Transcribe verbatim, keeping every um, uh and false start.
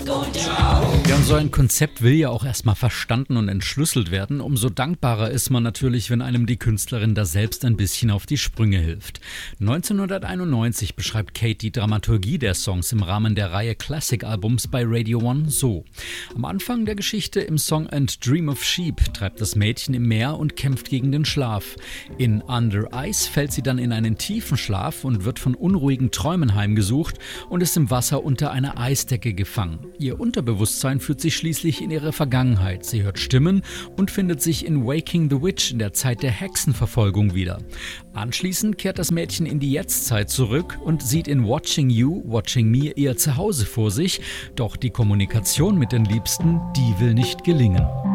Ja, und so ein Konzept will ja auch erstmal verstanden und entschlüsselt werden. Umso dankbarer ist man natürlich, wenn einem die Künstlerin da selbst ein bisschen auf die Sprünge hilft. neunzehnhunderteinundneunzig beschreibt Kate die Dramaturgie der Songs im Rahmen der Reihe Classic Albums bei Radio One so. Am Anfang der Geschichte im Song And Dream of Sheep treibt das Mädchen im Meer und kämpft gegen den Schlaf. In Under Ice fällt sie dann in einen tiefen Schlaf und wird von unruhigen Träumen heimgesucht und ist im Wasser unter einer Eisdecke gefangen. Ihr Unterbewusstsein führt sie schließlich in ihre Vergangenheit. Sie hört Stimmen und findet sich in Waking the Witch in der Zeit der Hexenverfolgung wieder. Anschließend kehrt das Mädchen in die Jetztzeit zurück und sieht in Watching You, Watching Me ihr Zuhause vor sich. Doch die Kommunikation mit den Liebsten, die will nicht gelingen.